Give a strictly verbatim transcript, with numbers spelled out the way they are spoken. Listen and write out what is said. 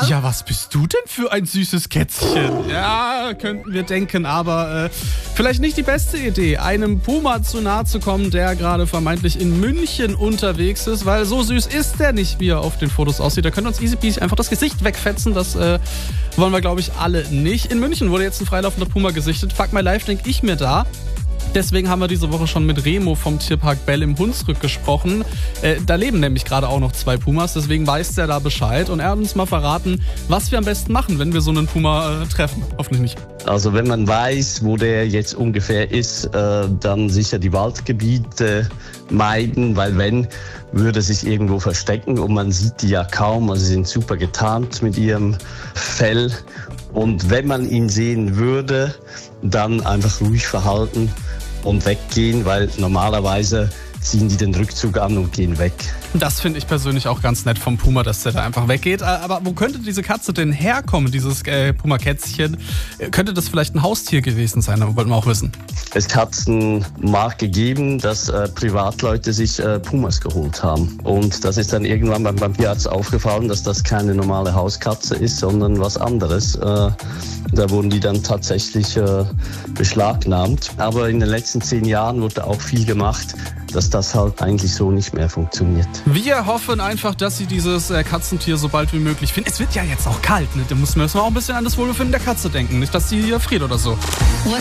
Ja, was bist du denn für ein süßes Kätzchen? Ja, könnten wir denken, aber äh, vielleicht nicht die beste Idee, einem Puma zu nahe zu kommen, der gerade vermeintlich in München unterwegs ist, weil so süß ist der nicht, wie er auf den Fotos aussieht. Da können uns easy peasy einfach das Gesicht wegfetzen, das äh, wollen wir, glaube ich, alle nicht. In München wurde jetzt ein freilaufender Puma gesichtet. Fuck my life, denke ich mir da. Deswegen haben wir diese Woche schon mit Remo vom Tierpark Bell im Hunsrück gesprochen. Äh, da leben nämlich gerade auch noch zwei Pumas, deswegen weiß der da Bescheid. Und er hat uns mal verraten, was wir am besten machen, wenn wir so einen Puma äh, treffen. Hoffentlich nicht. Also wenn man weiß, wo der jetzt ungefähr ist, äh, dann sicher die Waldgebiete meiden, weil wenn, würde er sich irgendwo verstecken und man sieht die ja kaum. Also sie sind super getarnt mit ihrem Fell. Und wenn man ihn sehen würde, dann einfach ruhig verhalten und weggehen, weil normalerweise ziehen die den Rückzug an und gehen weg. Das finde ich persönlich auch ganz nett vom Puma, dass der da einfach weggeht. Aber wo könnte diese Katze denn herkommen, dieses äh, Puma-Kätzchen? Könnte das vielleicht ein Haustier gewesen sein? Das wollten wir auch wissen. Es hat einen Markt gegeben, dass äh, Privatleute sich äh, Pumas geholt haben. Und das ist dann irgendwann beim, beim Tierarzt aufgefallen, dass das keine normale Hauskatze ist, sondern was anderes. Äh, da wurden die dann tatsächlich äh, beschlagnahmt. Aber in den letzten zehn Jahren wurde auch viel gemacht, dass das halt eigentlich so nicht mehr funktioniert. Wir hoffen einfach, dass sie dieses äh, Katzentier so bald wie möglich finden. Es wird ja jetzt auch kalt, ne? Da müssen wir auch ein bisschen an das Wohlbefinden der Katze denken. Nicht, dass sie hier friert oder so.